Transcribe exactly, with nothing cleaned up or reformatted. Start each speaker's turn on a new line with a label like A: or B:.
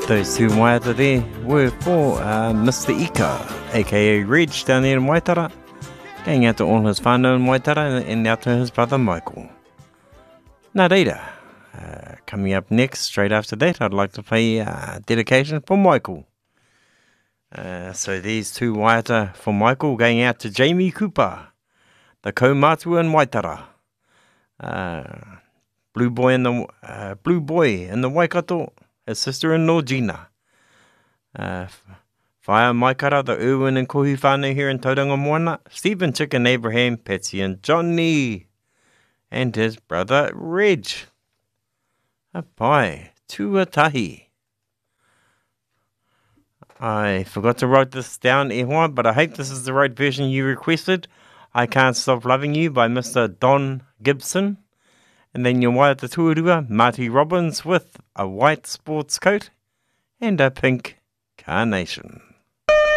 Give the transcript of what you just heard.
A: Those two waiata there were for uh, Mister Ika, aka Reg, down there in Waitara, going out to all his whānau in Waitara and, and out to his brother Michael. Nā reira, uh, coming up next, straight after that, I'd like to play uh, dedication for Michael. Uh, so these two waiata for Michael going out to Jamie Cooper, the kaumātua in Waitara. Uh, Blue Boy in the uh, Blue Boy in the Waikato, his sister-in-law Gina. Uh, Whaia Maikara, the Irwin and Kohi whānau here in Tauranga Moana, Stephen Chicken Abraham, Patsy and Johnny, and his brother Reg. Apai, tuatahi. I forgot to write this down, Ehua, but I hope this is the right version you requested. I Can't Stop Loving You by Mister Don Gibson. And then your waiata tuarua, Marty Robbins, with a white sports coat and a pink carnation.